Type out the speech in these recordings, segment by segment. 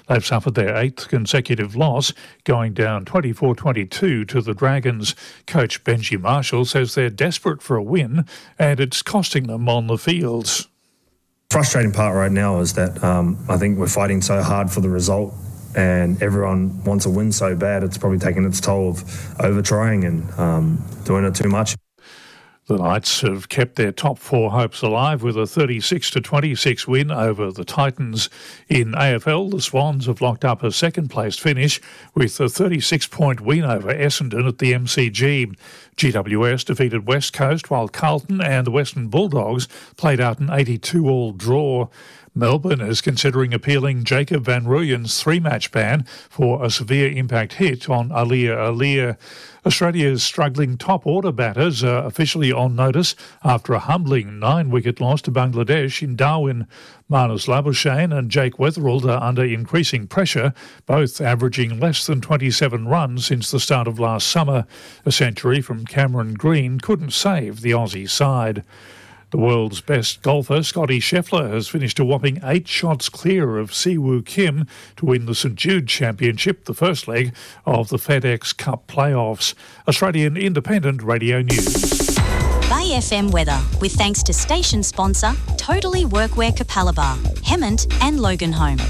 They've suffered their 8th consecutive loss, going down 24-22 to the Dragons. Coach Benji Marshall says they're desperate for a win and it's costing them on the fields. Frustrating part right now is that I think we're fighting so hard for the result and everyone wants a win so bad it's probably taking its toll of over-trying and doing it too much. The Knights have kept their top 4 hopes alive with a 36-26 win over the Titans. In AFL, the Swans have locked up a second-place finish with a 36-point win over Essendon at the MCG. GWS defeated West Coast while Carlton and the Western Bulldogs played out an 82-all draw. Melbourne is considering appealing Jacob van Rooyen's 3-match ban for a severe impact hit on Aliir. Australia's struggling top-order batters are officially on notice after a humbling 9-wicket loss to Bangladesh in Darwin. Marnus Labuschagne and Jake Weatherald are under increasing pressure, both averaging less than 27 runs since the start of last summer. A century from Cameron Green couldn't save the Aussie side. The world's best golfer, Scotty Scheffler, has finished a whopping 8 shots clear of Siwoo Kim to win the St Jude Championship, the first leg of the FedEx Cup playoffs. Australian Independent Radio News. Bay FM weather, with thanks to station sponsor Totally Workwear Capalaba, Hemmant and Loganholme.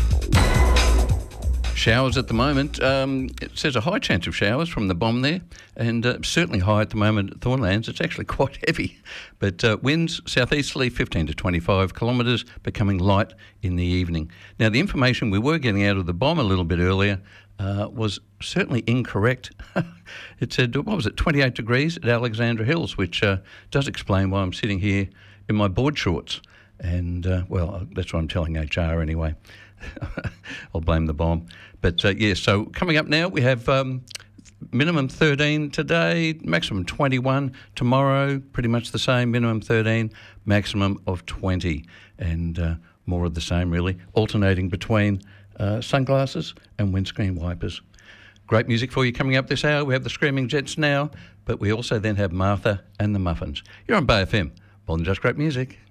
Showers at the moment. It says a high chance of showers from the bomb there, and certainly high at the moment at Thornlands. It's actually quite heavy, but winds southeasterly 15 to 25 kilometres, becoming light in the evening. Now, the information we were getting out of the bomb a little bit earlier was certainly incorrect. It said, 28 degrees at Alexandra Hills, which does explain why I'm sitting here in my board shorts. And, that's what I'm telling HR anyway. I'll blame the bomb. But, so coming up now, we have minimum 13 today, maximum 21 tomorrow, pretty much the same, minimum 13, maximum of 20, and more of the same, really, alternating between sunglasses and windscreen wipers. Great music for you coming up this hour. We have the Screaming Jets now, but we also then have Martha and the Muffins. You're on Bay FM, more than just great music.